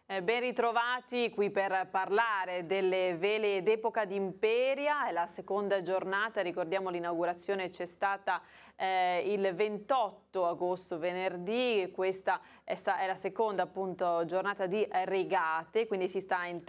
Ben ritrovati qui per parlare delle vele d'epoca d'Imperia, è la seconda giornata, ricordiamo l'inaugurazione c'è stata il 28 agosto, venerdì, questa è la seconda appunto giornata di regate, quindi si sta